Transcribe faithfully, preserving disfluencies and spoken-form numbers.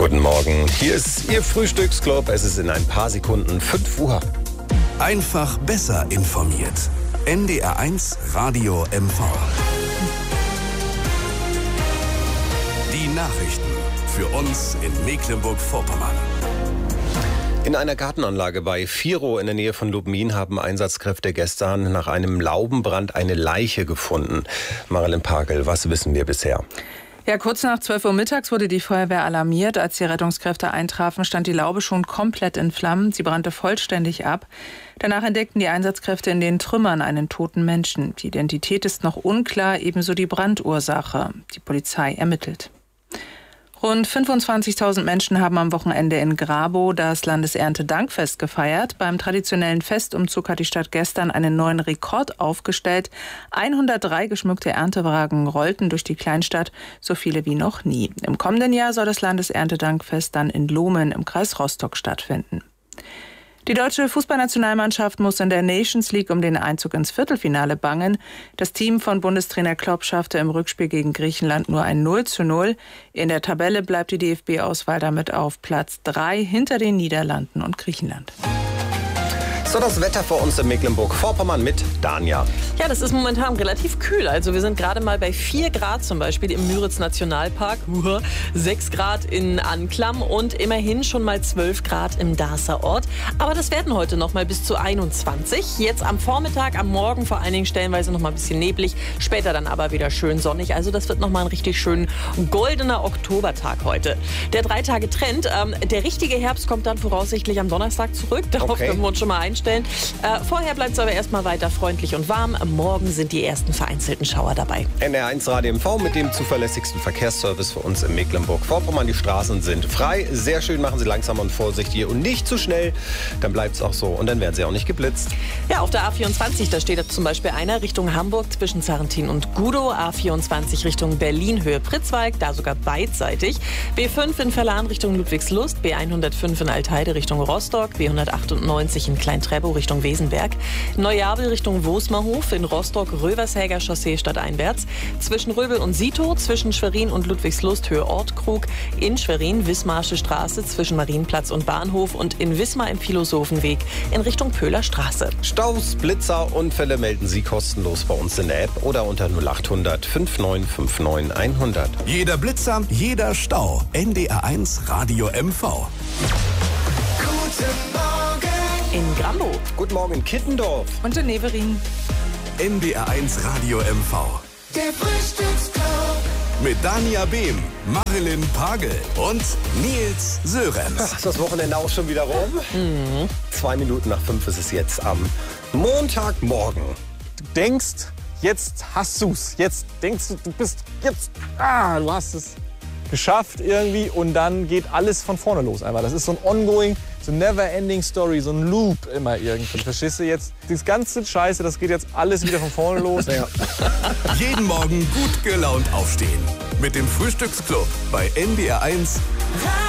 Guten Morgen. Hier ist Ihr Frühstücksclub. Es ist in ein paar Sekunden fünf Uhr. Einfach besser informiert. N D R eins Radio M V. Die Nachrichten für uns in Mecklenburg-Vorpommern. In einer Gartenanlage bei Virow in der Nähe von Lubmin haben Einsatzkräfte gestern nach einem Laubenbrand eine Leiche gefunden. Marilyn Pagel, was wissen wir bisher? Ja, kurz nach zwölf Uhr mittags wurde die Feuerwehr alarmiert. Als die Rettungskräfte eintrafen, stand die Laube schon komplett in Flammen. Sie brannte vollständig ab. Danach entdeckten die Einsatzkräfte in den Trümmern einen toten Menschen. Die Identität ist noch unklar, ebenso die Brandursache. Die Polizei ermittelt. Rund fünfundzwanzigtausend Menschen haben am Wochenende in Grabow das Landeserntedankfest gefeiert. Beim traditionellen Festumzug hat die Stadt gestern einen neuen Rekord aufgestellt. hundertdrei geschmückte Erntewagen rollten durch die Kleinstadt, so viele wie noch nie. Im kommenden Jahr soll das Landeserntedankfest dann in Lohmen im Kreis Rostock stattfinden. Die deutsche Fußballnationalmannschaft muss in der Nations League um den Einzug ins Viertelfinale bangen. Das Team von Bundestrainer Klopp schaffte im Rückspiel gegen Griechenland nur ein null zu null. In der Tabelle bleibt die D F B-Auswahl damit auf Platz drei hinter den Niederlanden und Griechenland. So, das Wetter für uns in Mecklenburg-Vorpommern mit Danja. Ja, das ist momentan relativ kühl. Also wir sind gerade mal bei vier Grad zum Beispiel im Müritz-Nationalpark, sechs Grad in Anklam und immerhin schon mal zwölf Grad im Darßer Ort. Aber das werden heute noch mal bis zu einundzwanzig. Jetzt am Vormittag, am Morgen vor allen Dingen stellenweise noch mal ein bisschen neblig, später dann aber wieder schön sonnig. Also das wird noch mal ein richtig schön goldener Oktobertag heute. Der Drei-Tage-Trend, ähm, der richtige Herbst kommt dann voraussichtlich am Donnerstag zurück. Darauf Okay. können wir uns schon mal einstellen. Äh, vorher bleibt es aber erstmal weiter freundlich und warm. Morgen sind die ersten vereinzelten Schauer dabei. N D R eins Radio M V mit dem zuverlässigsten Verkehrsservice für uns in Mecklenburg-Vorpommern. Die Straßen sind frei. Sehr schön, machen Sie langsam und vorsichtig und nicht zu schnell. Dann bleibt es auch so und dann werden Sie auch nicht geblitzt. Ja, auf der A vierundzwanzig, da steht jetzt zum Beispiel einer Richtung Hamburg zwischen Zarrentin und Gudow. A vierundzwanzig Richtung Berlin, Höhe Pritzwalk, da sogar beidseitig. B fünf in Verlan Richtung Ludwigslust, B hundertfünf in Altheide Richtung Rostock, B hundertachtundneunzig in Klein-Treptow Richtung Wesenberg, Neujabel Richtung Wosmerhof, in Rostock Rövershäger Chaussee stadteinwärts, zwischen Röbel und Sito, zwischen Schwerin und Ludwigslust Höhe Ortkrug, in Schwerin Wismarsche Straße zwischen Marienplatz und Bahnhof und in Wismar im Philosophenweg in Richtung Pöhler Straße. Staus, Blitzer, Unfälle melden Sie kostenlos bei uns in der App oder unter null acht hundert fünfundneunzig neunundfünfzig hundert. Jeder Blitzer, jeder Stau. N D R eins Radio M V. Guten Morgen. In Grambow. Guten Morgen in Kittendorf. Und in Neverin. N D R eins Radio M V. Der Frühstücksclub. Mit Danja Behm, Marilyn Pagel und Nils Sörenz. Ach, ist das Wochenende auch schon wieder rum? Mhm. Zwei Minuten nach fünf ist es jetzt am Montagmorgen. Du denkst, jetzt hast du's. Jetzt denkst du, du bist jetzt, ah, du hast es geschafft irgendwie und dann geht alles von vorne los einfach. Das ist so ein ongoing, so ein never-ending Story, so ein Loop immer irgendwie. Verstehst du jetzt? Das ganze Scheiße, das geht jetzt alles wieder von vorne los. Ja. Jeden Morgen gut gelaunt aufstehen. Mit dem Frühstücksclub bei N D R eins.